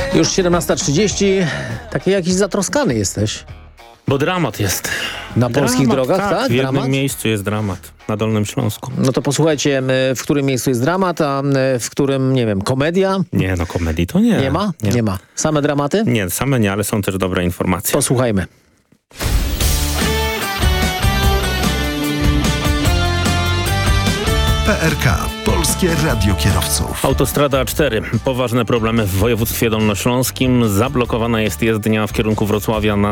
Już 17:30. Taki jakiś zatroskany jesteś. Bo dramat jest. Na polskich drogach, tak? W jednym Dramat? miejscu jest dramat. Na Dolnym Śląsku. No to posłuchajcie, w którym miejscu jest dramat, a w którym, nie wiem, komedia? Nie, no komedii to nie. Nie ma? Nie ma. Same dramaty? Nie, same nie, ale są też dobre informacje. Posłuchajmy. PRK. Polskie Radio Kierowców. Autostrada A4. Poważne problemy w województwie dolnośląskim. Zablokowana jest jezdnia w kierunku Wrocławia na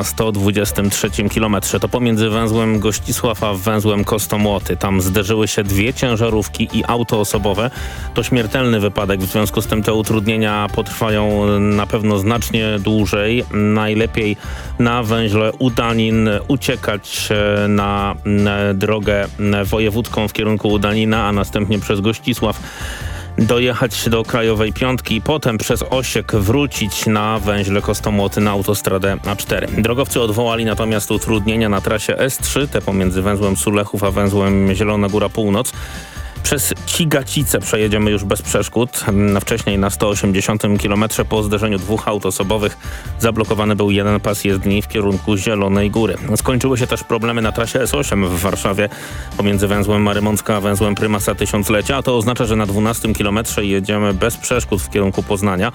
123 km. To pomiędzy węzłem Gościsław a węzłem Kostomłoty. Tam zderzyły się dwie ciężarówki i auto osobowe. To śmiertelny wypadek. W związku z tym te utrudnienia potrwają na pewno znacznie dłużej. Najlepiej na węźle Udanin uciekać na drogę wojewódzką w kierunku Udanina, a następnie przez Gościsław dojechać do Krajowej Piątki i potem przez Osiek wrócić na węźle Kostomłoty na autostradę A4. Drogowcy odwołali natomiast utrudnienia na trasie S3, te pomiędzy węzłem Sulechów a węzłem Zielona Góra Północ. Przez Cigacice przejedziemy już bez przeszkód. Wcześniej na 180 km po zderzeniu dwóch aut osobowych zablokowany był jeden pas jezdni w kierunku Zielonej Góry. Skończyły się też problemy na trasie S8 w Warszawie pomiędzy węzłem Marymącka a węzłem Prymasa Tysiąclecia. To oznacza, że na 12 km jedziemy bez przeszkód w kierunku Poznania.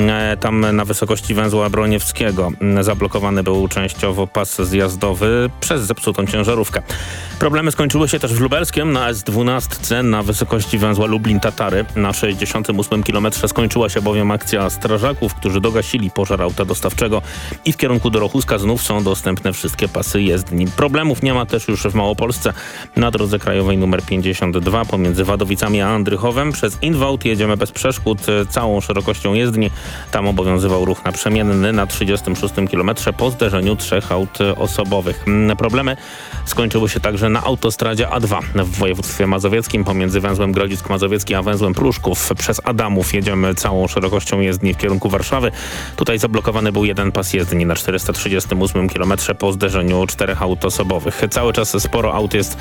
Tam na wysokości węzła Broniewskiego zablokowany był częściowo pas zjazdowy przez zepsutą ciężarówkę. Problemy skończyły się też w Lubelskiem na S12 na wysokości węzła Lublin-Tatary. Na 68 km skończyła się bowiem akcja strażaków, którzy dogasili pożar auta dostawczego i w kierunku Dorochuska znów są dostępne wszystkie pasy jezdni. Problemów nie ma też już w Małopolsce. Na drodze krajowej nr 52 pomiędzy Wadowicami a Andrychowem przez Inwałt jedziemy bez przeszkód całą szerokością jezdni. Tam obowiązywał ruch naprzemienny na 36 km po zderzeniu trzech aut osobowych. Problemy skończyły się także na autostradzie A2 w województwie mazowieckim pomiędzy węzłem Grodzisk Mazowiecki a węzłem Pruszków. Przez Adamów jedziemy całą szerokością jezdni w kierunku Warszawy. Tutaj zablokowany był jeden pas jezdni na 438 km po zderzeniu czterech aut osobowych. Cały czas sporo aut jest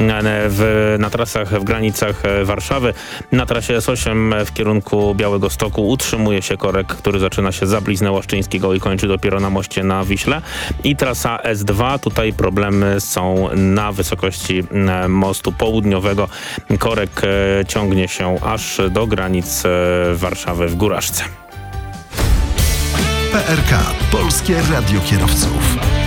na trasach w granicach Warszawy. Na trasie S8 w kierunku Białegostoku utrzymuje się korek, który zaczyna się za Blizny Łaszczyńskiego i kończy dopiero na moście na Wiśle. I trasa S2, tutaj problemy są na wysokości mostu południowego. Korek ciągnie się aż do granic Warszawy w Góraszce. PRK. Polskie Radio Kierowców.